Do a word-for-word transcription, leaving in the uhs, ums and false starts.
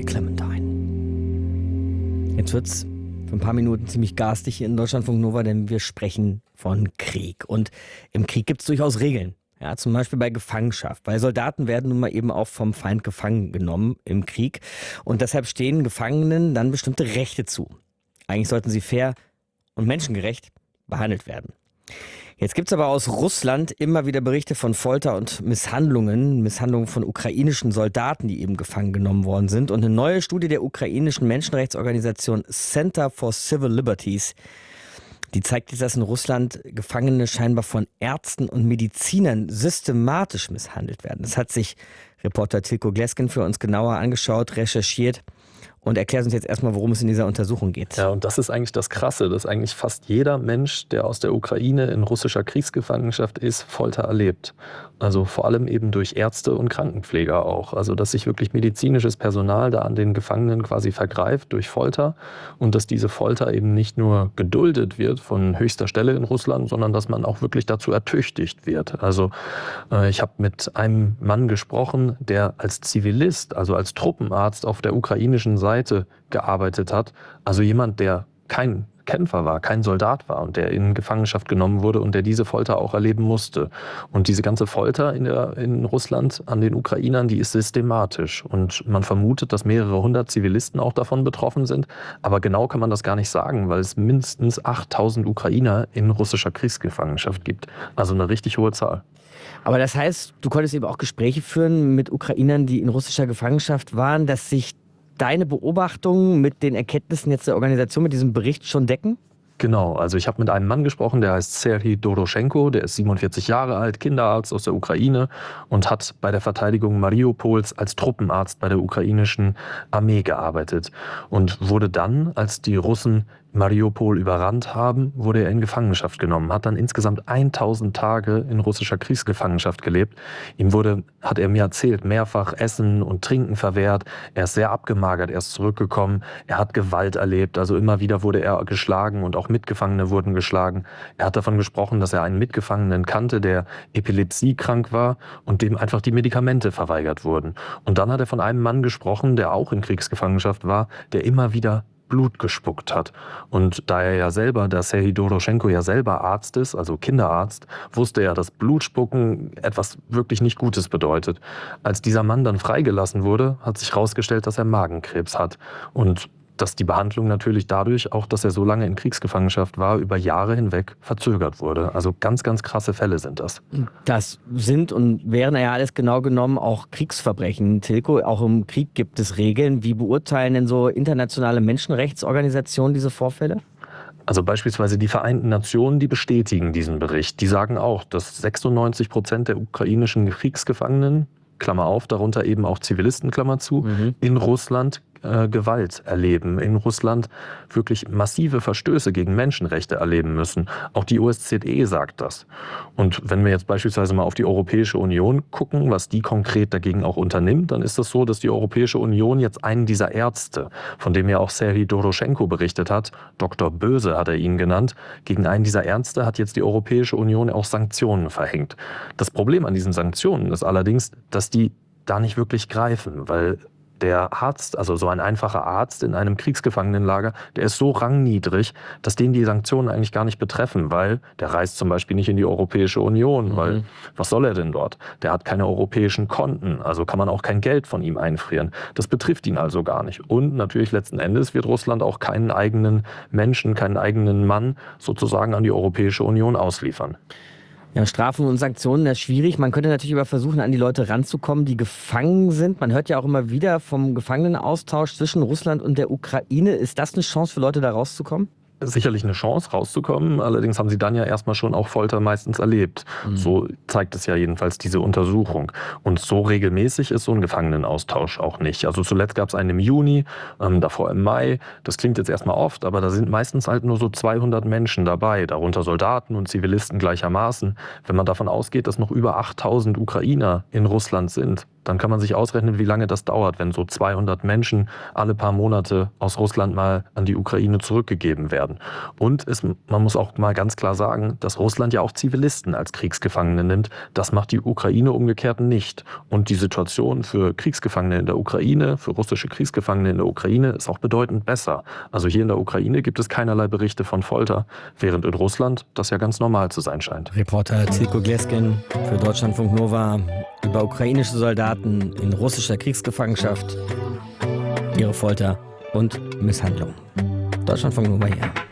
Lady Clementine. Jetzt wird's für ein paar Minuten ziemlich garstig hier in Deutschlandfunk Nova, denn wir sprechen von Krieg. Und im Krieg gibt es durchaus Regeln. Ja, zum Beispiel bei Gefangenschaft. Weil Soldaten werden nun mal eben auch vom Feind gefangen genommen im Krieg. Und deshalb stehen Gefangenen dann bestimmte Rechte zu. Eigentlich sollten sie fair und menschengerecht behandelt werden. Jetzt gibt es aber aus Russland immer wieder Berichte von Folter und Misshandlungen, Misshandlungen von ukrainischen Soldaten, die eben gefangen genommen worden sind. Und eine neue Studie der ukrainischen Menschenrechtsorganisation Center for Civil Liberties, die zeigt, dass in Russland Gefangene scheinbar von Ärzten und Medizinern systematisch misshandelt werden. Das hat sich Reporter Tilko Gleskin für uns genauer angeschaut, recherchiert und erklärt uns jetzt erstmal, worum es in dieser Untersuchung geht. Ja, und das ist eigentlich das Krasse, dass eigentlich fast jeder Mensch, der aus der Ukraine in russischer Kriegsgefangenschaft ist, Folter erlebt. Also vor allem eben durch Ärzte und Krankenpfleger auch. Also dass sich wirklich medizinisches Personal da an den Gefangenen quasi vergreift durch Folter und dass diese Folter eben nicht nur geduldet wird von höchster Stelle in Russland, sondern dass man auch wirklich dazu ertüchtigt wird. Also äh, ich habe mit einem Mann gesprochen, der als Zivilist, also als Truppenarzt auf der ukrainischen Seite gearbeitet hat. Also jemand, der kein Kämpfer war, kein Soldat war und der in Gefangenschaft genommen wurde und der diese Folter auch erleben musste. Und diese ganze Folter in, der, in Russland an den Ukrainern, die ist systematisch. Und man vermutet, dass mehrere hundert Zivilisten auch davon betroffen sind. Aber genau kann man das gar nicht sagen, weil es mindestens achttausend Ukrainer in russischer Kriegsgefangenschaft gibt. Also eine richtig hohe Zahl. Aber das heißt, du konntest eben auch Gespräche führen mit Ukrainern, die in russischer Gefangenschaft waren, dass sich deine Beobachtungen mit den Erkenntnissen jetzt der Organisation, mit diesem Bericht schon decken? Genau, also ich habe mit einem Mann gesprochen, der heißt Serhii Doroschenko, der ist siebenundvierzig Jahre alt, Kinderarzt aus der Ukraine und hat bei der Verteidigung Mariupols als Truppenarzt bei der ukrainischen Armee gearbeitet und wurde dann, als die Russen Mariupol überrannt haben, wurde er in Gefangenschaft genommen, hat dann insgesamt tausend Tage in russischer Kriegsgefangenschaft gelebt. Ihm wurde, hat er mir erzählt, mehrfach Essen und Trinken verwehrt. Er ist sehr abgemagert, er ist zurückgekommen. Er hat Gewalt erlebt, also immer wieder wurde er geschlagen und auch Mitgefangene wurden geschlagen. Er hat davon gesprochen, dass er einen Mitgefangenen kannte, der epilepsiekrank war und dem einfach die Medikamente verweigert wurden. Und dann hat er von einem Mann gesprochen, der auch in Kriegsgefangenschaft war, der immer wieder Blut gespuckt hat. Und da er ja selber, der Serhii Doroschenko ja selber Arzt ist, also Kinderarzt, wusste er, dass Blutspucken etwas wirklich nicht Gutes bedeutet. Als dieser Mann dann freigelassen wurde, hat sich herausgestellt, dass er Magenkrebs hat. Und dass die Behandlung natürlich dadurch, auch dass er so lange in Kriegsgefangenschaft war, über Jahre hinweg verzögert wurde. Also ganz, ganz krasse Fälle sind das. Das sind und wären ja alles genau genommen auch Kriegsverbrechen. Tilko, auch im Krieg gibt es Regeln. Wie beurteilen denn so internationale Menschenrechtsorganisationen diese Vorfälle? Also beispielsweise die Vereinten Nationen, die bestätigen diesen Bericht. Die sagen auch, dass sechsundneunzig Prozent der ukrainischen Kriegsgefangenen, Klammer auf, darunter eben auch Zivilisten, Klammer zu, mhm. in Russland äh, Gewalt erleben, in Russland wirklich massive Verstöße gegen Menschenrechte erleben müssen. Auch die O S Z E sagt das. Und wenn wir jetzt beispielsweise mal auf die Europäische Union gucken, was die konkret dagegen auch unternimmt, dann ist es so, dass die Europäische Union jetzt einen dieser Ärzte, von dem ja auch Serhii Doroschenko berichtet hat, Doktor Böse hat er ihn genannt, gegen einen dieser Ärzte hat jetzt die Europäische Union auch Sanktionen verhängt. Das Problem an diesen Sanktionen ist allerdings, dass die da nicht wirklich greifen, weil der Arzt, also so ein einfacher Arzt in einem Kriegsgefangenenlager, der ist so rangniedrig, dass den die Sanktionen eigentlich gar nicht betreffen, weil der reist zum Beispiel nicht in die Europäische Union, mhm. weil was soll er denn dort? Der hat keine europäischen Konten, also kann man auch kein Geld von ihm einfrieren. Das betrifft ihn also gar nicht. Und natürlich letzten Endes wird Russland auch keinen eigenen Menschen, keinen eigenen Mann sozusagen an die Europäische Union ausliefern. Ja, Strafen und Sanktionen, das ist schwierig. Man könnte natürlich aber versuchen, an die Leute ranzukommen, die gefangen sind. Man hört ja auch immer wieder vom Gefangenenaustausch zwischen Russland und der Ukraine. Ist das eine Chance für Leute, da rauszukommen? Sicherlich eine Chance, rauszukommen. Allerdings haben sie dann ja erstmal schon auch Folter meistens erlebt. Mhm. So zeigt es ja jedenfalls diese Untersuchung. Und so regelmäßig ist so ein Gefangenenaustausch auch nicht. Also zuletzt gab es einen im Juni, ähm, davor im Mai. Das klingt jetzt erstmal oft, aber da sind meistens halt nur so zweihundert Menschen dabei, darunter Soldaten und Zivilisten gleichermaßen. Wenn man davon ausgeht, dass noch über achttausend Ukrainer in Russland sind, dann kann man sich ausrechnen, wie lange das dauert, wenn so zweihundert Menschen alle paar Monate aus Russland mal an die Ukraine zurückgegeben werden. können. Und es, man muss auch mal ganz klar sagen, dass Russland ja auch Zivilisten als Kriegsgefangene nimmt. Das macht die Ukraine umgekehrt nicht. Und die Situation für Kriegsgefangene in der Ukraine, für russische Kriegsgefangene in der Ukraine ist auch bedeutend besser. Also hier in der Ukraine gibt es keinerlei Berichte von Folter, während in Russland das ja ganz normal zu sein scheint. Reporter Zilko Gleskin für Deutschlandfunk Nova über ukrainische Soldaten in russischer Kriegsgefangenschaft, ihre Folter und Misshandlung. Deutschlandfunk Nova hier.